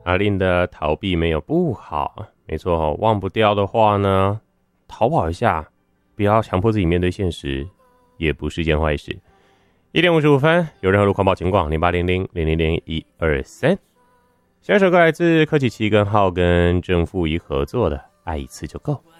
阿令的逃避没有不好，没错，忘不掉的话呢，逃跑一下，不要强迫自己面对现实，也不是件坏事。1点55分，有任何路况报警广0800000123。下一首歌来自柯启奇跟浩跟郑富仪合作的《爱一次就够》。